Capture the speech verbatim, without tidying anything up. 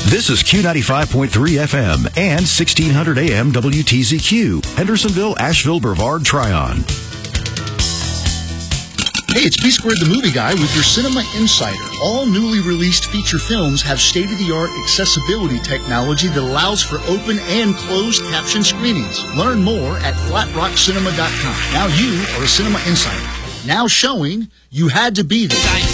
This is Q ninety-five point three F M and sixteen hundred A M W T Z Q, Hendersonville, Asheville, Brevard, Tryon. Hey, it's B Squared the Movie Guy with your Cinema Insider. All newly released feature films have state-of-the-art accessibility technology that allows for open and closed caption screenings. Learn more at flat rock cinema dot com. Now you are a Cinema Insider. Now showing You Had to Be There.